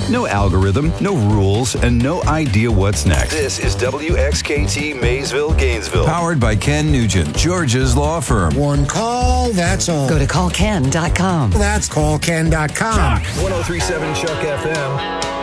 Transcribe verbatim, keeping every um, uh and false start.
No algorithm, no rules, and no idea what's next. This is W X K T Maysville, Gainesville. Powered by Ken Nugent, George's law firm. One call, that's all. Go to call ken dot com. That's call ken dot com. one oh three point seven Chuck F M.